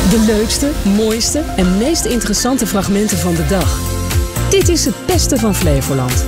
De leukste, mooiste en meest interessante fragmenten van de dag. Dit is het beste van Flevoland.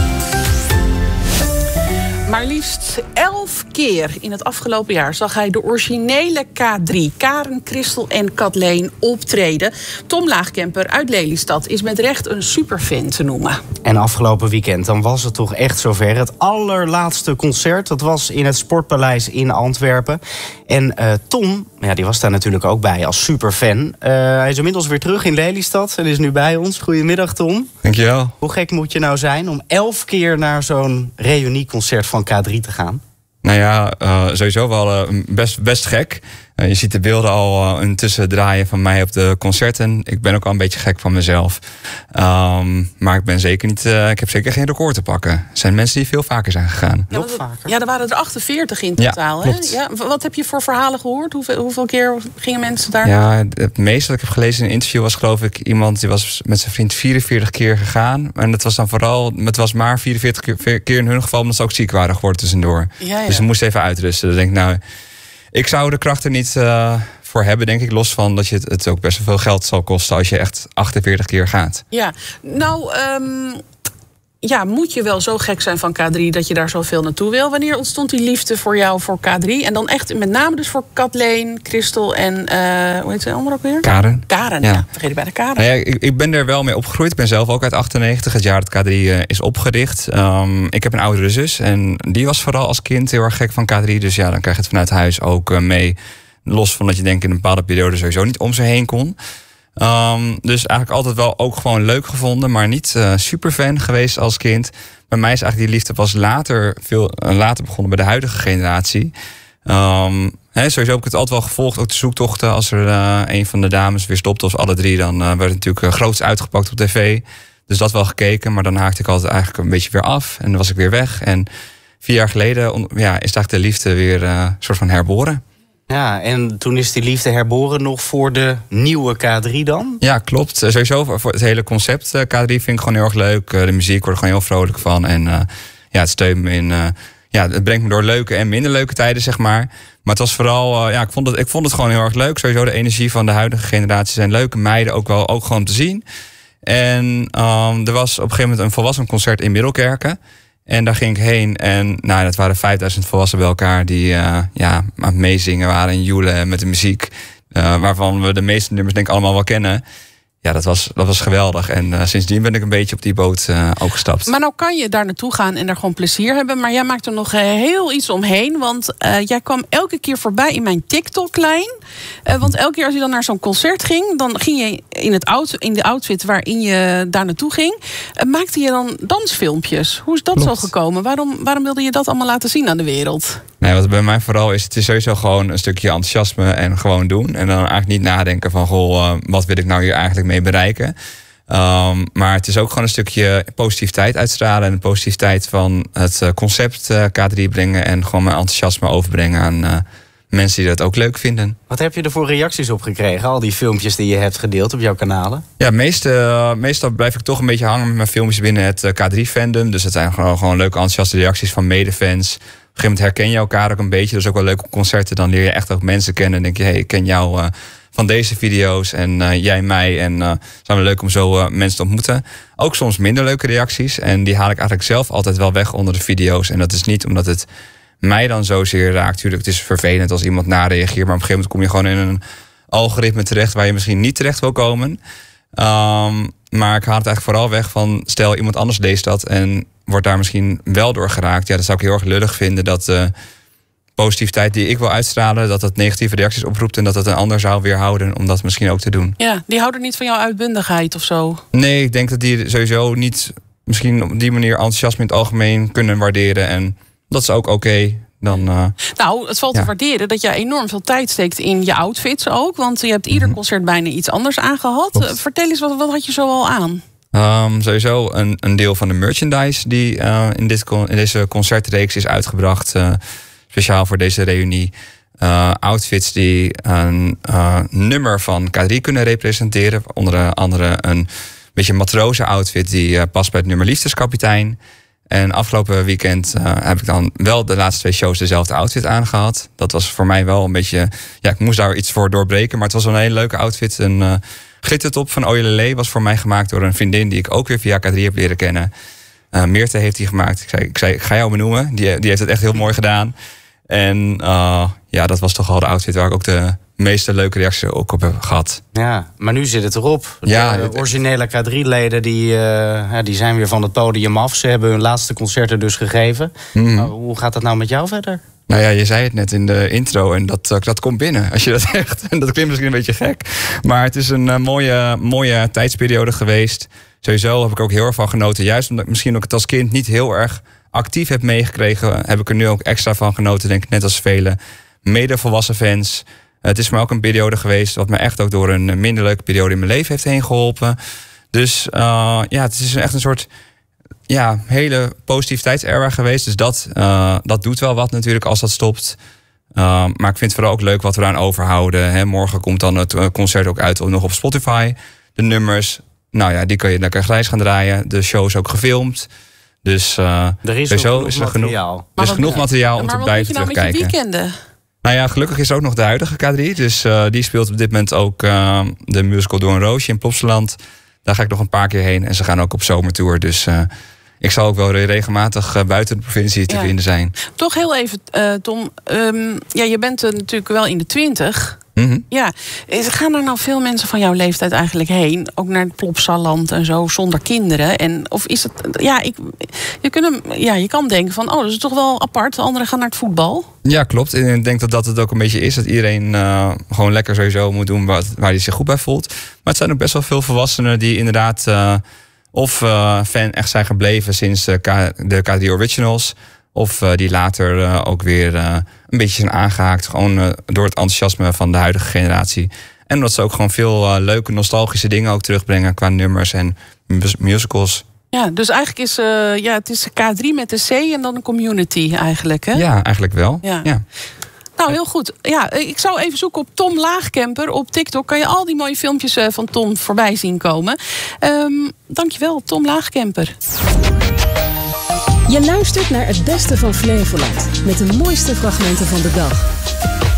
Maar liefst 11 keer in het afgelopen jaar zag hij de originele K3, Karen, Christel en Kathleen, optreden. Tom Laagkemper uit Lelystad is met recht een superfan te noemen. En afgelopen weekend, dan was het toch echt zover. Het allerlaatste concert, dat was in het Sportpaleis in Antwerpen. En Tom, ja, die was daar natuurlijk ook bij als superfan. Hij is inmiddels weer terug in Lelystad en is nu bij ons. Goedemiddag, Tom. Dankjewel. Hoe gek moet je nou zijn om 11 keer naar zo'n reunieconcert van K3 te gaan? Nou ja, sowieso wel best gek. Je ziet de beelden al intussen draaien van mij op de concerten. Ik ben ook al een beetje gek van mezelf. Maar ik ben zeker niet. Ik heb zeker geen record te pakken. Er zijn mensen die veel vaker zijn gegaan. Ja, Nog vaker? Ja, er waren er 48 in totaal. Ja, hè? Ja, wat heb je voor verhalen gehoord? Hoeveel keer gingen mensen daar? Ja, het meeste dat ik heb gelezen in een interview was geloof ik iemand die was met zijn vriend 44 keer gegaan. En het was dan vooral, het was maar 44 keer in hun geval omdat ze ook ziek waren geworden tussendoor. Ja. Dus ze moesten even uitrusten. Dus ik denk, nou, ik zou de kracht er niet voor hebben, denk ik. Los van dat je het ook best wel veel geld zal kosten als je echt 48 keer gaat. Ja, nou, moet je wel zo gek zijn van K3 dat je daar zoveel naartoe wil? Wanneer ontstond die liefde voor jou voor K3? En dan echt met name dus voor Kathleen, Christel en hoe heet de andere ook weer? Karen. Karen, ja. Vergeet ik bij de Karen. Nou ja, ik ben er wel mee opgegroeid. Ik ben zelf ook uit 98, het jaar dat K3 is opgericht. Ik heb een oudere zus en die was vooral als kind heel erg gek van K3. Dus ja, dan krijg je het vanuit huis ook mee. Los van dat je denk ik in een bepaalde periode sowieso niet om ze heen kon. Dus eigenlijk altijd wel ook gewoon leuk gevonden, maar niet super fan geweest als kind. Bij mij is eigenlijk die liefde pas veel later begonnen bij de huidige generatie. Sowieso heb ik het altijd wel gevolgd, ook de zoektochten. Als er een van de dames weer stopte, of alle drie, dan werd het natuurlijk groots uitgepakt op tv. Dus dat wel gekeken, maar dan haakte ik altijd eigenlijk een beetje weer af. En dan was ik weer weg. En 4 jaar geleden is eigenlijk de liefde weer een soort van herboren. Ja, en toen is die liefde herboren nog voor de nieuwe K3 dan? Ja, klopt. Sowieso voor het hele concept K3 vind ik gewoon heel erg leuk. De muziek word ik gewoon heel vrolijk van. En het steunt me in. Het brengt me door leuke en minder leuke tijden, zeg maar. Maar het was vooral, ik vond het gewoon heel erg leuk. Sowieso de energie van de huidige generatie zijn leuke meiden ook gewoon te zien. En er was op een gegeven moment een volwassen concert in Middelkerken. En daar ging ik heen en dat waren 5000 volwassenen bij elkaar die aan het meezingen waren en joelen met de muziek. Waarvan we de meeste nummers denk ik allemaal wel kennen. Ja, dat was geweldig. En sindsdien ben ik een beetje op die boot ook gestapt. Maar nou kan je daar naartoe gaan en er gewoon plezier hebben. Maar jij maakt er nog heel iets omheen. Want jij kwam elke keer voorbij in mijn TikTok-lijn. Want elke keer als je dan naar zo'n concert ging, dan ging je in de outfit waarin je daar naartoe ging. Maakte je dan dansfilmpjes? Hoe is dat zo gekomen? Waarom wilde je dat allemaal laten zien aan de wereld? Nee, wat bij mij vooral is, het is sowieso gewoon een stukje enthousiasme en gewoon doen. En dan eigenlijk niet nadenken van, wat wil ik nou hier eigenlijk mee bereiken? Maar het is ook gewoon een stukje positiviteit uitstralen en de positiviteit van het concept K3 brengen en gewoon mijn enthousiasme overbrengen aan mensen die dat ook leuk vinden. Wat heb je er voor reacties op gekregen? Al die filmpjes die je hebt gedeeld op jouw kanalen? Ja, meestal blijf ik toch een beetje hangen met mijn filmpjes binnen het K3-fandom. Dus het zijn gewoon leuke, enthousiaste reacties van medefans. Op een gegeven moment herken je elkaar ook een beetje. Dat is ook wel leuk op concerten. Dan leer je echt ook mensen kennen. En denk je, ik ken jou van deze video's en jij mij. En het is wel leuk om zo mensen te ontmoeten. Ook soms minder leuke reacties. En die haal ik eigenlijk zelf altijd wel weg onder de video's. En dat is niet omdat het mij dan zozeer raakt. Tuurlijk, het is vervelend als iemand nareageert. Maar op een gegeven moment kom je gewoon in een algoritme terecht waar je misschien niet terecht wil komen. Maar ik haal het eigenlijk vooral weg van, stel iemand anders leest dat en wordt daar misschien wel door geraakt. Ja, dat zou ik heel erg lullig vinden dat de positiviteit die ik wil uitstralen, dat negatieve reacties oproept en dat het een ander zou weerhouden om dat misschien ook te doen. Ja, die houden niet van jouw uitbundigheid of zo? Nee, ik denk dat die sowieso niet misschien op die manier enthousiasme in het algemeen kunnen waarderen. En dat is ook oké. Nou, het valt te waarderen dat jij enorm veel tijd steekt in je outfits ook. Want je hebt ieder concert bijna iets anders aangehad. Vertel eens, wat had je zo al aan? Sowieso een deel van de merchandise die in deze concertreeks is uitgebracht. Speciaal voor deze reunie. Outfits die een nummer van K3 kunnen representeren. Onder andere een beetje matrozen outfit die past bij het nummer Liefdeskapitein. En afgelopen weekend heb ik dan wel de laatste 2 shows dezelfde outfit aangehad. Dat was voor mij wel een beetje... Ja, ik moest daar iets voor doorbreken. Maar het was wel een hele leuke outfit. Een glittertop van Ojelele was voor mij gemaakt door een vriendin... die ik ook weer via K3 heb leren kennen. Meerte heeft die gemaakt. Ik zei, ik ga jou benoemen. Die heeft het echt heel mooi gedaan. En dat was toch al de outfit waar ik ook de meeste leuke reacties ook op heb gehad. Ja, maar nu zit het erop. De originele K3-leden die zijn weer van het podium af. Ze hebben hun laatste concerten dus gegeven. Hoe gaat dat nou met jou verder? Nou ja, je zei het net in de intro en dat komt binnen. Als je dat zegt. En dat klinkt misschien een beetje gek. Maar het is een mooie tijdsperiode geweest. Sowieso heb ik ook heel erg van genoten. Juist omdat ik misschien ook het als kind niet heel erg actief heb meegekregen... heb ik er nu ook extra van genoten, denk ik, net als vele medevolwassen fans. Het is maar ook een periode geweest... wat me echt ook door een minder leuke periode in mijn leven heeft heen geholpen. Dus het is echt een soort hele positiviteitsera geweest. Dus dat doet wel wat natuurlijk als dat stopt. Maar ik vind het vooral ook leuk wat we eraan overhouden. Hè. Morgen komt dan het concert ook uit nog op Spotify. De nummers, die kun je lekker grijs gaan draaien. De show is ook gefilmd. Dus er is genoeg materiaal om te blijven terugkijken. Maar wat moet je nou met je weekenden? Nou ja, gelukkig is er ook nog de huidige K3. Dus die speelt op dit moment ook de musical Door een Roosje in Plopsaland. Daar ga ik nog een paar keer heen. En ze gaan ook op zomertour. Dus ik zal ook wel regelmatig buiten de provincie te vinden zijn. Toch heel even, Tom. Je bent natuurlijk wel in de 20. Mm-hmm. Ja, gaan er nou veel mensen van jouw leeftijd eigenlijk heen? Ook naar het Plopsaland en zo, zonder kinderen? En of is het... je kan denken van, dat is toch wel apart. De anderen gaan naar het voetbal. Ja, klopt. En ik denk dat het ook een beetje is. Dat iedereen gewoon lekker sowieso moet doen waar hij zich goed bij voelt. Maar het zijn ook best wel veel volwassenen die inderdaad... fan echt zijn gebleven sinds de K3 Originals... Of die later ook weer een beetje zijn aangehaakt. Gewoon door het enthousiasme van de huidige generatie. En omdat ze ook gewoon veel leuke nostalgische dingen ook terugbrengen qua nummers en musicals. Ja, dus eigenlijk is het is K3 met de C en dan een community eigenlijk, hè? Ja, eigenlijk wel. Ja. Nou, heel goed. Ja, ik zou even zoeken op Tom Laagkemper op TikTok. Kan je al die mooie filmpjes van Tom voorbij zien komen. Dankjewel, Tom Laagkemper. Je luistert naar het beste van Flevoland met de mooiste fragmenten van de dag.